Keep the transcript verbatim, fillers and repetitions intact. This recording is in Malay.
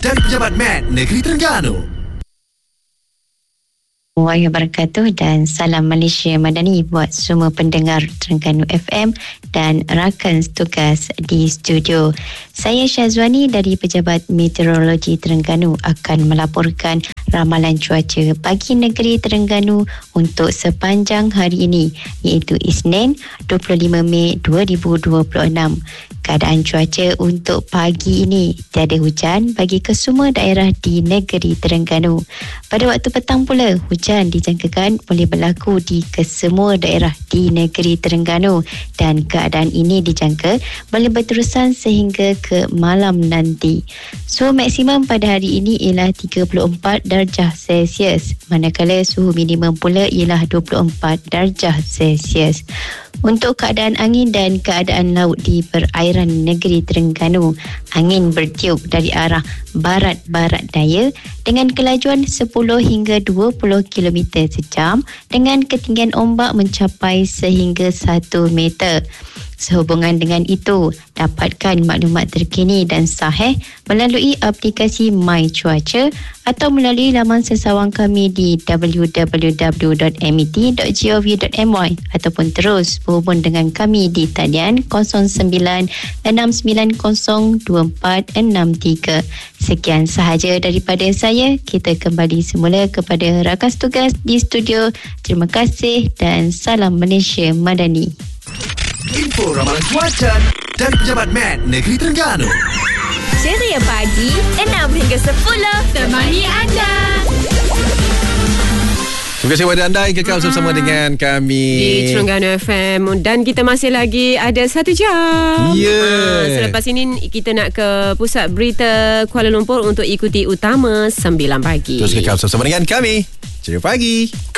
dari Pejabat Med Negeri Terengganu. Warahmatullahi wabarakatuh dan salam Malaysia Madani buat semua pendengar Terengganu F M dan rakan tugas di studio. Saya Syazwani dari Pejabat Meteorologi Terengganu akan melaporkan ramalan cuaca bagi negeri Terengganu untuk sepanjang hari ini, iaitu Isnin dua puluh lima Mei dua ribu dua puluh enam. Keadaan cuaca untuk pagi ini tiada hujan bagi kesemua daerah di negeri Terengganu. Pada waktu petang pula, hujan dijangkakan boleh berlaku di kesemua daerah di negeri Terengganu dan keadaan ini dijangka boleh berterusan sehingga ke malam nanti. Suhu maksimum pada hari ini ialah tiga puluh empat darjah Celsius, manakala suhu minimum pula ialah dua puluh empat darjah Celsius. Untuk keadaan angin dan keadaan laut di perairan negeri Terengganu, angin bertiup dari arah barat-barat daya dengan kelajuan sepuluh hingga dua puluh kilometer sejam dengan ketinggian ombak mencapai sehingga satu meter. Sehubungan dengan itu, dapatkan maklumat terkini dan sahih melalui aplikasi My Cuaca atau melalui laman sesawang kami di w w w dot met dot gov dot my ataupun terus berhubung dengan kami di talian kosong sembilan enam sembilan kosong dua empat enam tiga. Sekian sahaja daripada saya. Kita kembali semula kepada rakan tugas di studio. Terima kasih dan salam Malaysia Madani. Info ramalan cuaca dari Pejabat Med Negeri Terengganu. Ceria pagi enam hingga sepuluh temani anda. Terima kasih kepada anda yang kekal bersama dengan kami di Terengganu F M dan kita masih lagi ada satu jam. Ya. Yeah. Selepas ini kita nak ke pusat berita Kuala Lumpur untuk ikuti utama sembilan pagi. Terus kekal bersama dengan kami. Ceria pagi.